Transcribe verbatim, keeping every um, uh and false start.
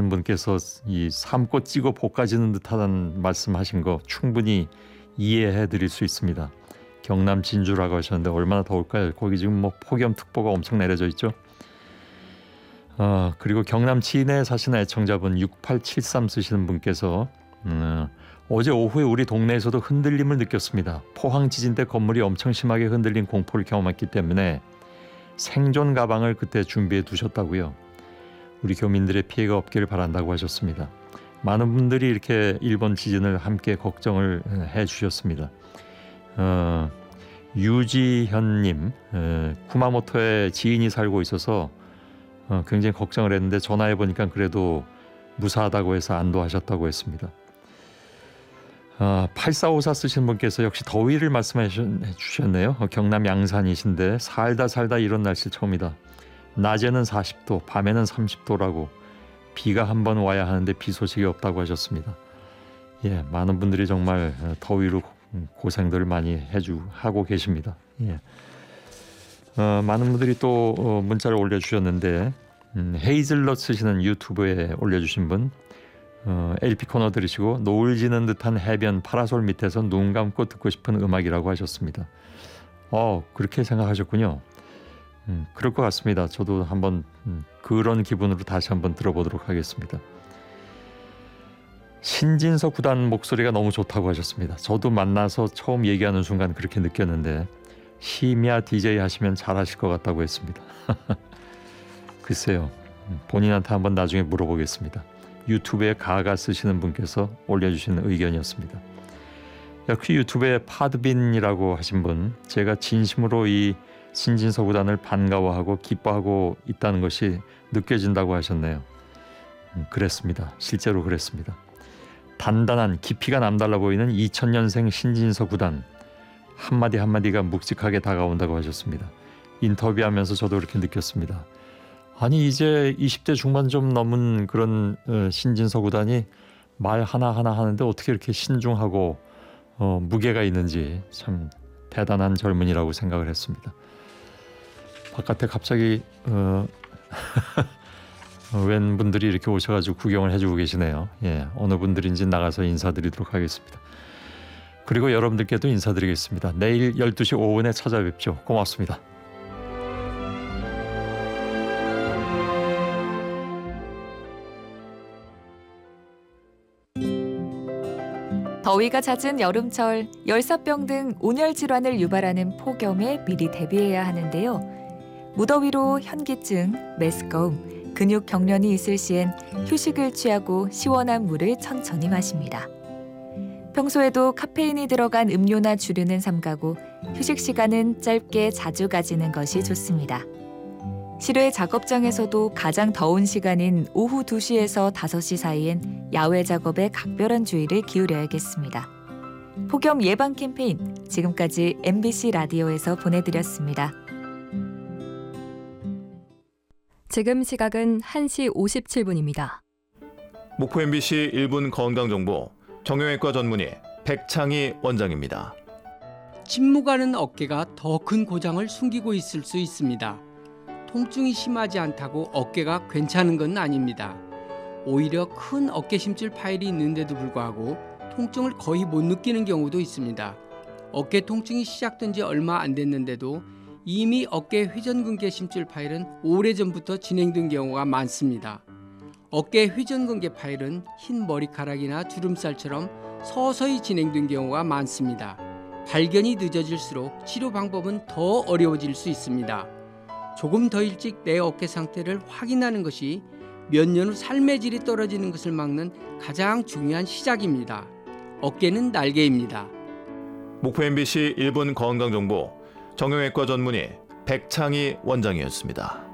쓰시는 분께서 이 삶고 찌고 볶아지는 듯하다는 말씀하신 거 충분히 이해해 드릴 수 있습니다. 경남 진주라고 하셨는데 얼마나 더울까요? 거기 지금 뭐 폭염특보가 엄청 내려져 있죠. 어, 그리고 경남 진해에 사시는 애청자분 육팔칠삼 쓰시는 분께서 음, 어제 오후에 우리 동네에서도 흔들림을 느꼈습니다. 포항 지진 때 건물이 엄청 심하게 흔들린 공포를 경험했기 때문에 생존 가방을 그때 준비해 두셨다고요. 우리 교민들의 피해가 없기를 바란다고 하셨습니다. 많은 분들이 이렇게 일본 지진을 함께 걱정을 해 주셨습니다. 어, 유지현님, 에, 쿠마모토에 지인이 살고 있어서 어, 굉장히 걱정을 했는데 전화해 보니까 그래도 무사하다고 해서 안도하셨다고 했습니다. 어, 팔사오사 쓰신 분께서 역시 더위를 말씀해 주셨네요. 어, 경남 양산이신데 살다 살다 이런 날씨 처음이다. 낮에는 사십 도, 밤에는 삼십 도라고 비가 한 번 와야 하는데 비 소식이 없다고 하셨습니다. 예, 많은 분들이 정말 더위로 고생들을 많이 해주 하고 계십니다. 예. 어, 많은 분들이 또 어, 문자를 올려주셨는데 음, 헤이즐넛 쓰시는 유튜브에 올려주신 분 어, 엘피 코너 들으시고 노을 지는 듯한 해변 파라솔 밑에서 눈 감고 듣고 싶은 음악이라고 하셨습니다. 어, 그렇게 생각하셨군요. 음, 그럴 것 같습니다. 저도 한번 음, 그런 기분으로 다시 한번 들어보도록 하겠습니다. 신진서 구단 목소리가 너무 좋다고 하셨습니다. 저도 만나서 처음 얘기하는 순간 그렇게 느꼈는데 심야 디제이 하시면 잘하실 것 같다고 했습니다. 글쎄요. 본인한테 한번 나중에 물어보겠습니다. 유튜브에 가가 쓰시는 분께서 올려주신 의견이었습니다. 역시 유튜브에 파드빈이라고 하신 분, 제가 진심으로 이 신진서 구단을 반가워하고 기뻐하고 있다는 것이 느껴진다고 하셨네요. 음, 그랬습니다. 실제로 그랬습니다. 단단한 깊이가 남달라 보이는 이천 년생 신진서 구단, 한마디 한마디가 묵직하게 다가온다고 하셨습니다. 인터뷰하면서 저도 그렇게 느꼈습니다. 아니 이제 이십 대 중반 좀 넘은 그런 어, 신진서 구단이 말 하나하나 하는데 어떻게 이렇게 신중하고 어, 무게가 있는지 참 대단한 젊은이라고 생각을 했습니다. 바깥에 갑자기 어, 웬 분들이 이렇게 오셔가지고 구경을 해주고 계시네요. 예, 어느 분들인지 나가서 인사드리도록 하겠습니다. 그리고 여러분들께도 인사드리겠습니다. 내일 열두 시 오 분에 찾아뵙죠. 고맙습니다. 더위가 잦은 여름철, 열사병 등 온열 질환을 유발하는 폭염에 미리 대비해야 하는데요. 무더위로 현기증, 메스꺼움, 근육 경련이 있을 시엔 휴식을 취하고 시원한 물을 천천히 마십니다. 평소에도 카페인이 들어간 음료나 주류는 삼가고 휴식 시간은 짧게 자주 가지는 것이 좋습니다. 실외 작업장에서도 가장 더운 시간인 오후 두 시에서 다섯 시 사이엔 야외 작업에 각별한 주의를 기울여야겠습니다. 폭염 예방 캠페인, 지금까지 엠비씨 라디오에서 보내드렸습니다. 지금 시각은 한 시 오십칠 분입니다. 목포 엠비씨 일 분 건강정보 정형외과 전문의 백창희 원장입니다. 침묵하는 어깨가 더 큰 고장을 숨기고 있을 수 있습니다. 통증이 심하지 않다고 어깨가 괜찮은 건 아닙니다. 오히려 큰 어깨 심줄 파열이 있는데도 불구하고 통증을 거의 못 느끼는 경우도 있습니다. 어깨 통증이 시작된 지 얼마 안 됐는데도 이미 어깨 회전근개 심줄 파열은 오래전부터 진행된 경우가 많습니다. 어깨 회전근개 파열은 흰 머리카락이나 주름살처럼 서서히 진행된 경우가 많습니다. 발견이 늦어질수록 치료 방법은 더 어려워질 수 있습니다. 조금 더 일찍 내 어깨 상태를 확인하는 것이 몇 년 후 삶의 질이 떨어지는 것을 막는 가장 중요한 시작입니다. 어깨는 날개입니다. 목포 엠비씨 일 분 건강정보 정형외과 전문의 백창희 원장이었습니다.